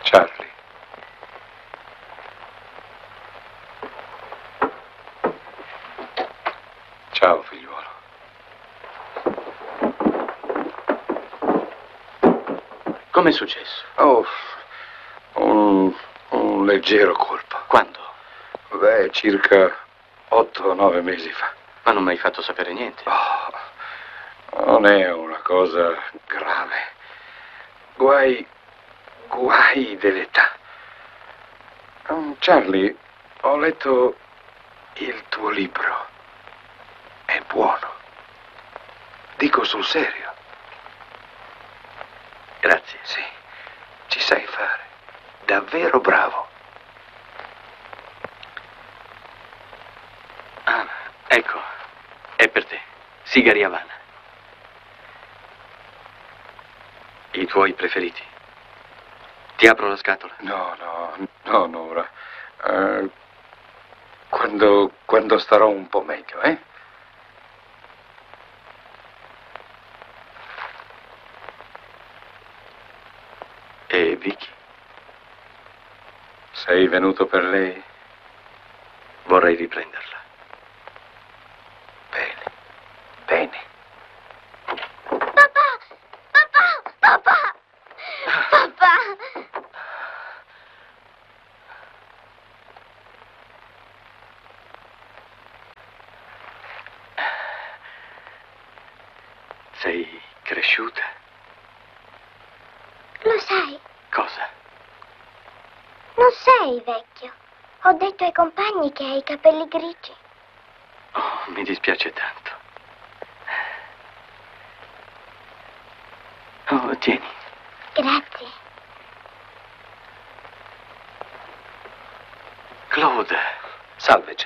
Charlie. Ciao, figliuolo. Com'è successo? Oh, un leggero colpo. Quando? Beh, circa 8 o 9 mesi fa. Ma non mi hai fatto sapere niente. Oh, non è una cosa grave. Guai dell'età. Charlie, ho letto il tuo libro. È buono. Dico sul serio. Grazie. Sì, ci sai fare. Davvero bravo. Ah, ecco, è per te. Sigari Havana. I tuoi preferiti. Ti apro la scatola? No, Nora. Quando starò un po' meglio, eh? E Vicky? Sei venuto per lei? Vorrei riprenderla. Bene, bene. Papà! Papà! Papà! Papà! Sei cresciuta? Lo sai, Cosa? non sei vecchio. Ho detto ai compagni che hai i capelli grigi. Oh, mi dispiace tanto. Oh, tieni. Grazie. Claude. Salve,